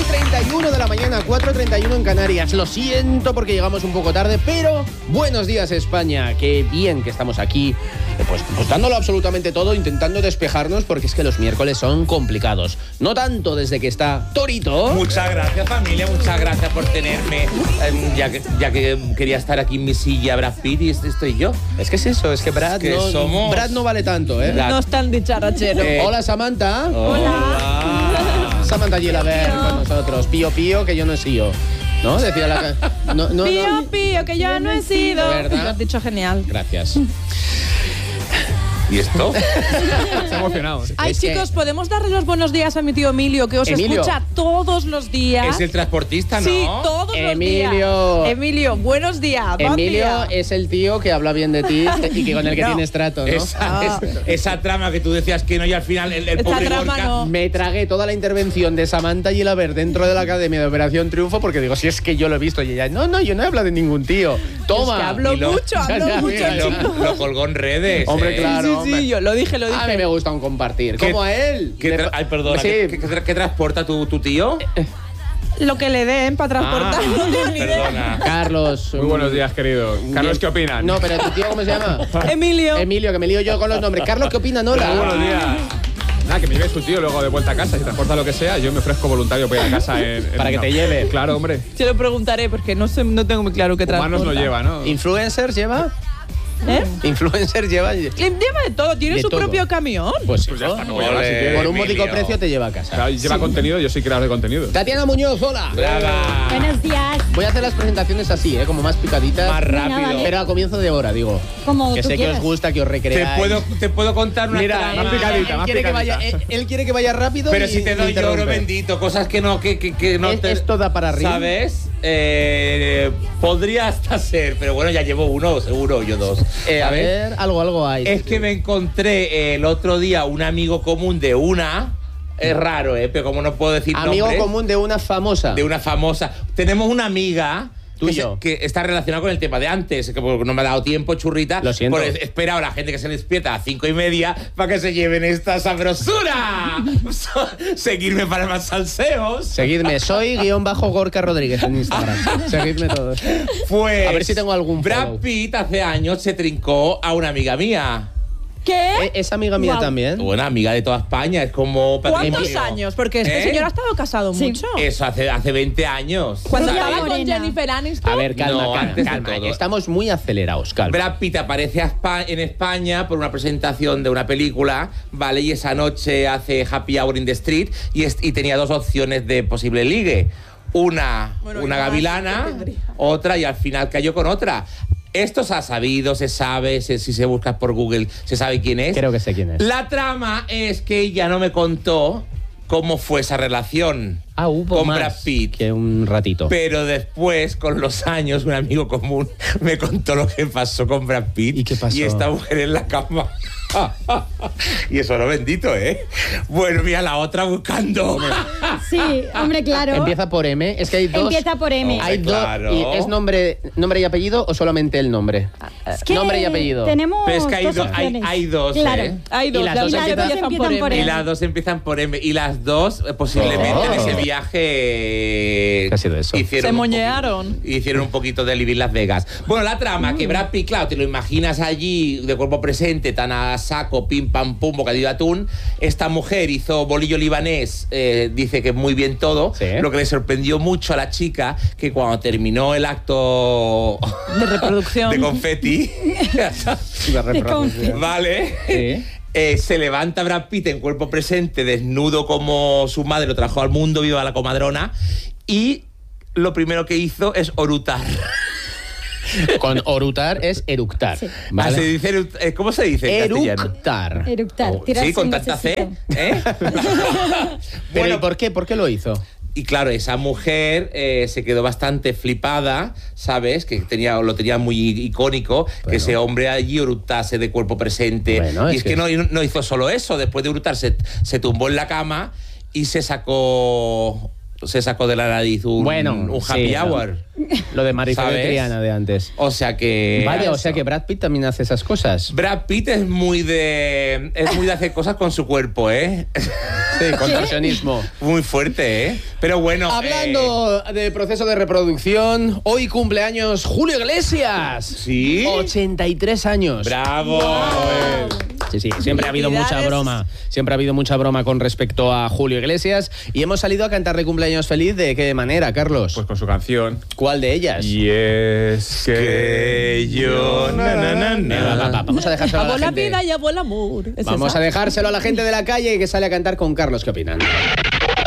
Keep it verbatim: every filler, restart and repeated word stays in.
treinta y uno de la mañana, cuatro treinta y uno en Canarias. Lo siento porque llegamos un poco tarde, pero buenos días, España. Qué bien que estamos aquí, pues, pues dándolo absolutamente todo, intentando despejarnos, porque es que los miércoles son complicados. No tanto desde que está Torito. Muchas gracias, familia, muchas gracias por tenerme. Eh, ya, que, ya que quería estar aquí en mi silla Brad Pitt y estoy yo. Es que es eso, es que Brad, es que no, somos... Brad no vale tanto, ¿eh? No es tan dicharachero. Eh, hola, Samantha. Hola. Samantha Gilaber con nosotros. Pío, pío, que yo no he sido. ¿No? Decía la... No, no, pío, no. pío, que yo no he sido. ¿Verdad? Lo has dicho genial. Gracias. ¿Y esto? Está emocionado. Ay, Es chicos, que- ¿podemos darle los buenos días a mi tío Emilio, que os Emilio. escucha todos los días? Es el transportista, ¿no? Sí, todos Emilio. los días. Emilio, buenos días. buen Emilio día. es el tío que habla bien de ti y que con el que No. tienes trato, ¿no? Esa, Ah. es- esa trama que tú decías que no y al final el, el Esta pobre trama Gorka... no. Me tragué toda la intervención de Samantha Gilaber dentro de la Academia de Operación Triunfo porque digo, si es que yo lo he visto y ella, no, no, yo no he hablado de ningún tío. Toma. Es que hablo Y lo- mucho, Ya, hablo ya, mucho, mira, Lo, chicos. lo colgó en redes. Hombre, ¿eh? claro. Sí, hombre. sí, yo lo dije, lo dije. A mí me gusta un compartir. ¿Qué- Como a él. ¿Qué tra- Ay, perdona. Sí. ¿Qué, qué- qué- qué transporta tu, tu tío? Lo que le den para transportar. Ah, no tengo ni idea. perdona. Carlos. Muy buenos días, querido. Carlos, ¿qué opinan? No, pero tu tío, ¿cómo se llama? Emilio. Emilio, que me lío yo con los nombres. Carlos, ¿qué opinan? Hola. Muy buenos días. Nada, que me lleve su tío luego de vuelta a casa. Si transporta lo que sea, yo me ofrezco voluntario para ir a casa. En, en- Para que te lleve. Claro, hombre. Se lo preguntaré porque no sé, no tengo muy claro qué Humanos transporta. no lleva, ¿no? ¿Influencers lleva? ¿Eh? ¿Influencers lleva? Le Lleva de todo, tiene De su todo. propio camión. Pues, Pues ya está, no Ole. lleva, si quiere. por un módico Emilio. precio te lleva a casa. Claro, lleva contenido, yo soy creador de contenido. Tatiana Muñoz, hola. Brava. Buenos días. Voy a hacer las presentaciones así, ¿eh? Como más picaditas. Más Venga, rápido. vale. Pero a comienzo de hora, digo. Como Que tú sé que quieras. os gusta, que os ¿Te recreáis. puedo, te puedo contar una Mira, trama? más picadita, él, más quiere que picadita. vaya, él, él quiere que vaya rápido. Pero y si te me doy yo oro interrumpe. bendito, cosas que no, que, que, que no Es- te... esto da para arriba. ¿Sabes? Eh, podría hasta ser, pero bueno, ya llevo uno, seguro, yo dos. Eh, a ¿sabes? ver, algo, algo hay. Es que me encontré el otro día un amigo común de una... Es raro, ¿eh? Pero como no puedo decir Amigo nombres, común de una famosa. de una famosa... Tenemos una amiga... Tú y que, se- yo. que está relacionada con el tema de antes, que no me ha dado tiempo, churrita. Lo siento. Por es- espera a la gente que se despierta a cinco y media para que se lleven esta sabrosura. Seguirme para más salseos. Seguidme, soy guión bajo Gorka Rodríguez en Instagram. Seguidme todos. Pues, A ver si tengo algún Brad follow. Pitt hace años se trincó a una amiga mía. ¿Qué? ¿E- ¿Es amiga mía Guau. también? Una amiga de toda España, es como ¿Cuántos patrimonio. años? Porque este ¿Eh? señor ha estado casado Sí. mucho. Eso hace, hace veinte años. Cuando Rubia estaba con Morena. Jennifer Aniston. A ver, calma, No, calma, antes de calma. todo. que Estamos muy acelerados, calma. Brad Pitt aparece a Espa- en España por una presentación de una película, ¿vale? Y esa noche hace Happy Hour in the Street y, es- y tenía dos opciones de posible ligue. Una, Bueno, una y más, gavilana, ¿qué tendría? otra y al final cayó con otra. Esto se ha sabido, se sabe, se- si se busca por Google, se sabe quién es. Creo que sé quién es. La trama es que ella no me contó cómo fue esa relación Ah, hubo con más Brad Pitt. que un ratito. Pero después, con los años, un amigo común me contó lo que pasó con Brad Pitt. ¿Y qué pasó? Y esta mujer en la cama. Y eso no bendito, ¿eh? Bueno, mira la otra buscando. Sí, hombre, claro. Empieza por M. Es que hay dos. Empieza por M. Hay Hombre, dos. claro. y ¿Es nombre, nombre y apellido o solamente el nombre? Es que Nombre y apellido. Tenemos Pero es que hay, dos do- hay, opciones. hay dos, Claro. ¿eh? Hay dos, Y las las dos dos empiezan- empiezan por empiezan por M. Y las dos empiezan por M. Y las dos, eh, posiblemente, Oh. en ese viaje. ¿Qué ha sido eso? Hicieron Se un moñearon. poquito- Hicieron un poquito de Living Las Vegas. Bueno, la trama, que Brad Pitt, claro, te lo imaginas allí de cuerpo presente, tan a saco, pim pam pum, bocadillo de atún. Esta mujer hizo bolillo libanés, eh, dice que muy bien todo. Sí. Lo que le sorprendió mucho a la chica, que cuando terminó el acto De reproducción. de confeti, De confi. ¿vale? Sí. Eh, se levanta Brad Pitt en cuerpo presente, desnudo como su madre lo trajo al mundo, viva la comadrona, y lo primero que hizo es orutar. Con orutar es eructar. Sí. Ah, ¿vale? se dice eru- eh, ¿Cómo se dice en castellano? Eructar. Eructar. Oh, tirarse sí, con un tanta C. gasecito. ¿eh? Pero ¿y Bueno, por qué? ¿Por qué lo hizo? y claro, esa mujer eh, se quedó bastante flipada, ¿sabes? Que tenía, lo tenía muy icónico, que Bueno. ese hombre allí hurtase de cuerpo presente. Bueno, y es es que, que- no, no hizo solo eso, después de hurtar se, se tumbó en la cama y se sacó se sacó de la nariz un, Bueno, un happy sí, hour. Lo de Maricel de ¿Sabes? Triana de antes. O sea que... Vale, o sea que Brad Pitt también hace esas cosas. Brad Pitt es muy de... Es muy de hacer cosas con su cuerpo, ¿eh? Sí, contorsionismo. Muy fuerte, ¿eh? Pero bueno... Hablando de proceso de reproducción, hoy cumpleaños Julio Iglesias. Sí. ochenta y tres años. ¡Bravo! Sí, sí, siempre ha habido mucha Felicidades. broma. Siempre ha habido mucha broma con respecto a Julio Iglesias. Y hemos salido a cantarle cumpleaños feliz. ¿De qué manera, Carlos? Pues con su canción. ¿Cuál de ellas? Y es que... Que yo... Na, na, na, Venga, va, va, na. vamos a dejárselo a Acabó la la gente. vida y acabó el amor. ¿Es Vamos esa? a dejárselo a la gente de la calle que sale a cantar con Carlos. ¿Qué opinan?